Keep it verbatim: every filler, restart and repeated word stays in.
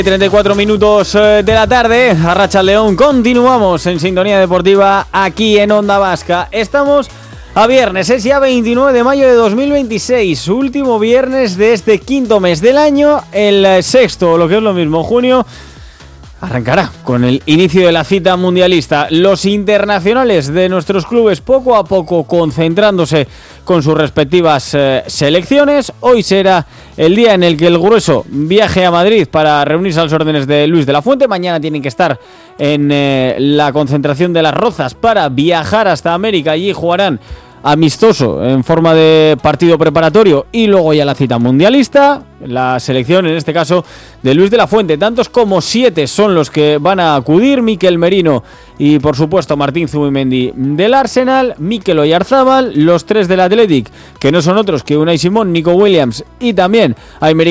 treinta y cuatro minutos de la tarde, Arratsaldeon, continuamos en Sintonía Deportiva aquí en Onda Vasca. Estamos a viernes, es ya veintinueve de mayo de dos mil veintiséis, último viernes de este quinto mes del año, el sexto, o lo que es lo mismo, junio, arrancará con el inicio de la cita mundialista. Los internacionales de nuestros clubes poco a poco concentrándose con sus respectivas eh, selecciones. Hoy será el día en el que el grueso viaje a Madrid para reunirse a las órdenes de Luis de la Fuente. Mañana tienen que estar en eh, la concentración de Las Rozas para viajar hasta América. Allí jugarán amistoso en forma de partido preparatorio y luego ya la cita mundialista. La selección, en este caso, de Luis de la Fuente. Tantos como siete son los que van a acudir: Mikel Merino y, por supuesto, Martín Zubimendi del Arsenal, Mikel Oyarzábal, los tres del Athletic, que no son otros que Unai Simón, Nico Williams y también Aymeric